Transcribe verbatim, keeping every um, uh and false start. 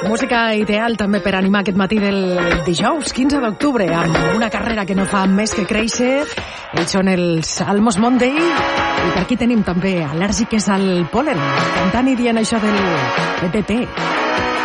Música ideal també per animar aquest matí del dijous, quinze d'octubre, amb una carrera que no fa més que créixer. Ells són els Almost Monday i per aquí tenim també al·lèrgiques al pol·len, cantant i dient això del B T T.